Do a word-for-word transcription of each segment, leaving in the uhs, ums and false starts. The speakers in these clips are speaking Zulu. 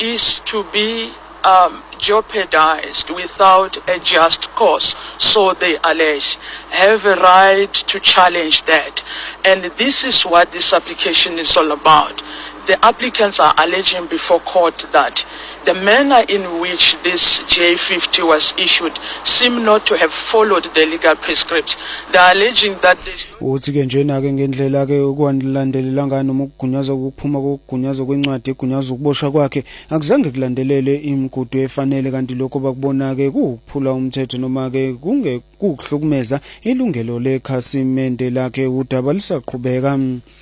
is to be um, jeopardized without a just cause, so they allege, have a right to challenge that. And this is what this application is all about. The applicants are alleging before court that the manner in which this J fifty was issued seem not to have followed the legal prescripts. They are alleging that this uthi ke njena ke ngendlela ke ukwandilandelelanga noma ukugunyaza ukuphuma kokugunyaza kwencwadi egunyaza ukuboshwa kwakhe akuzange kulandelele imigudu efanele kanti lokho bakubona ke kuphula umthetho noma ke kunge kuhlukumeza ilungelo lekhasimende lakhe udaba lisaqhubeka.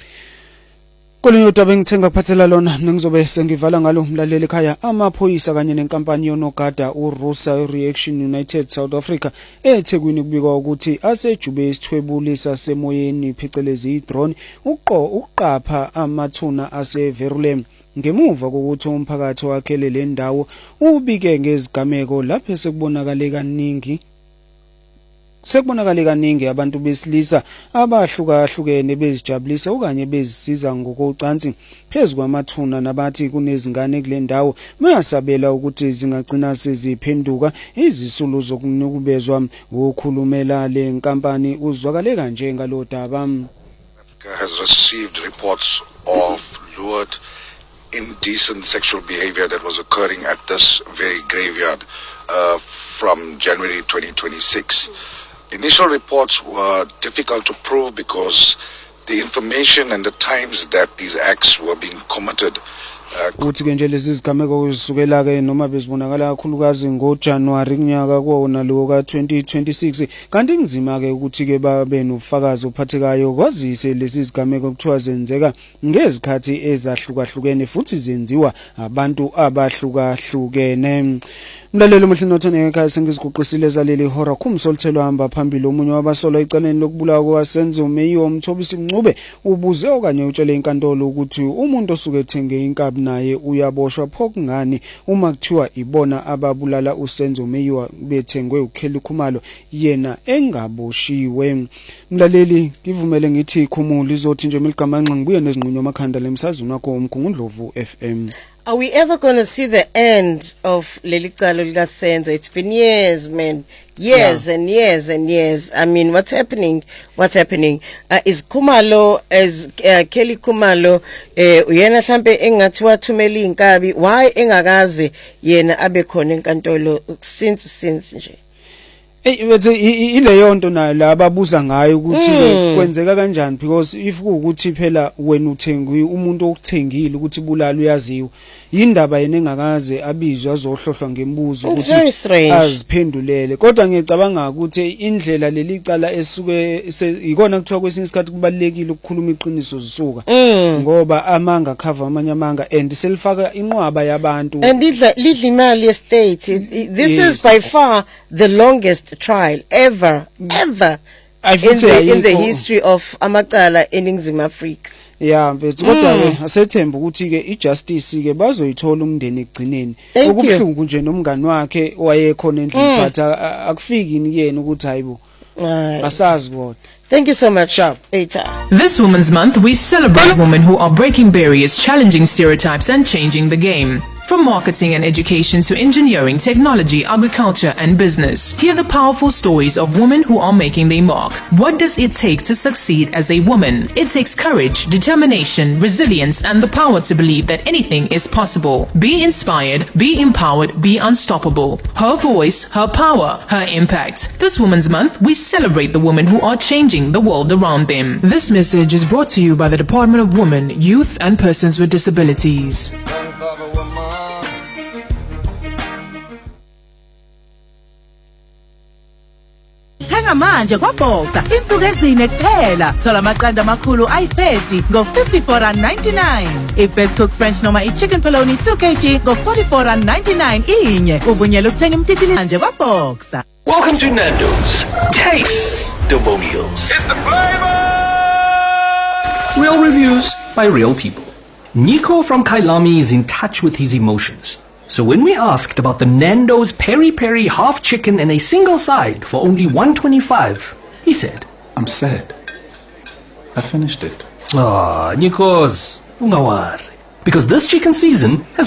Kolunye udaba engithenga kuphathela lona nengizobe sengivala ngalo umlaleli ekhaya amaphoyisa kanye nenkampani yonogada uRusa Reaction United South Africa eThekwini kubikwa ukuthi asejube isithwebulisa semoyeni phecelezi i-drone uqo uqapha amathuna aseVerulem ngemuva kokuthi umphakathi wakhele le ndawo ubike ngezigameko lapho sekubonakala kaningi Sekubonakala kaningi abantu besilisa abahlukahlukene bezijabulisa okanye bezisiza ngokucansi phezulu kwamathuna nabathi kunezingane kule ndawo mayasabela ukuthi zingagcina seziphenduka izisulu zokunukubezwa ukukhulumela le nkampani uzwakale kanje ngalo daba. Has received reports of lured indecent sexual behavior that was occurring at this very graveyard uh, from January twenty twenty-six. Initial reports were difficult to prove because the information and the times that these acts were being committed uthi ke nje lezi zigameko uzisukela ke noma bezibonakala kakhulukazi ngoJanuary kunyaka kwona lo ka twenty twenty-six kanti ngizima ke ukuthi ke babe nofakazi ophathekayo kwazise lezi zigameko kuthiwa zenzeka ngezikhathi ezahlukahlukene futhi zenziwa abantu abahlukahlukene. Mlalelo muhle nothane ekhaya sengiziguqisile zaleli hora khumsolthelo hamba phambili omunye wabasolwa eceleni lokubulawa kwasenze umeyo umthobisi Mncube ubuze okanye utshele inkantolo ukuthi umuntu osuke ethenge inkabi naye uyaboshwa phokungani uma kuthiwa ibona ababulala usenzo umeyo bethengwe uKheli Khumalo yena engaboshiwe. Mlaleli ngivumele ngithi ikhumula izothi nje miligamanqa ngibuye nezinqunyo amakhanda lemsazweni wakho uMgungundlovu F M. Are we ever going to see the end of Lelicalo Lika Senzo? It's been years, man. Years yeah. and years and years. I mean, what's happening? What's happening? Uh, is Khumalo, is uh, Kheli Khumalo, uyena hlambe engathi wathumela inkabi, why engakazi yena abe khona enkantolo since since nje? Eh bethe ile yonto nayo lababuza ngayo ukuthi kwenzeka kanjani because if ukuthi phela wena uthengwi umuntu okuthengile ukuthi bulala uyaziwa indaba yena engakaze abizwe azohlohlwa ngembuzo ukuthi aziphendulele kodwa ngiyacabanga ukuthi indlela lelicala esuke ikona kuthiwa kwesinye isikhathi kubalekile ukukhuluma iqiniso zisuka ngoba amanga cover amanye amanga and selifaka inqwaba yabantu and lidla lidla imali ye state. This yes. is by far the longest trial ever ever in the, in the history of amacala eNingizimu Afrika. Yeah, mfethu kodwa ke asethemba ukuthi ke ijustice ke bazoyithola umndeni egcineni okubhlungu nje nomngani wakhe wayekhona endlini but akufiki yena ukuthi hayibo asazi kodwa. Thank you so much. Sharp. This Women's Month, we celebrate women who are breaking barriers, challenging stereotypes and changing the game. From marketing and education to engineering, technology, agriculture and business. Hear the powerful stories of women who are making their mark. What does it take to succeed as a woman? It takes courage, determination, resilience and the power to believe that anything is possible. Be inspired, be empowered, be unstoppable. Her voice, her power, her impact. This Women's Month, we celebrate the women who are changing the world around them. This message is brought to you by the Department of Women, Youth and Persons with Disabilities. Thenga manje kwaBoxer insuku ezine kuphela thola amaqanda amakhulu ayi thirty ngo fifty-four rand ninety-nine, i-best cook French noma i-chicken polony two kilograms ngo forty-four rand ninety-nine inye. Uvunyelwe ukuthenga imtitili manje kwaBoxer. Welcome to Nando's. Taste the meals. It's the flavor. Real reviews by real people. Nico from Kailami is in touch with his emotions. So when we asked about the Nando's Peri Peri half chicken and a single side for only one twenty-five, he said, I'm sad. I finished it. Ah, Nikos, ungawari. Because this chicken season has